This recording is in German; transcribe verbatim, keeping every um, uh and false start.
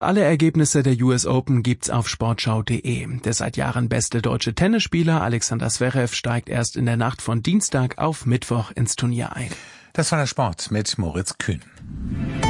Alle Ergebnisse der U S Open gibt's auf sportschau punkt de. Der seit Jahren beste deutsche Tennisspieler Alexander Zverev steigt erst in der Nacht von Dienstag auf Mittwoch ins Turnier ein. Das war der Sport mit Moritz Kühn.